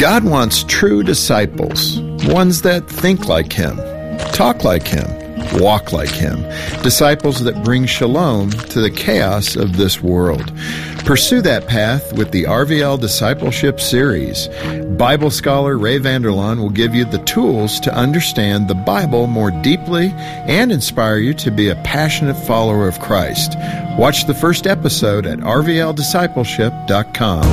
God wants true disciples, ones that think like Him, talk like Him, walk like Him, disciples that bring shalom to the chaos of this world. Pursue that path with the RVL Discipleship Series. Bible scholar Ray Vander Laan will give you the tools to understand the Bible more deeply and inspire you to be a passionate follower of Christ. Watch the first episode at rvldiscipleship.com.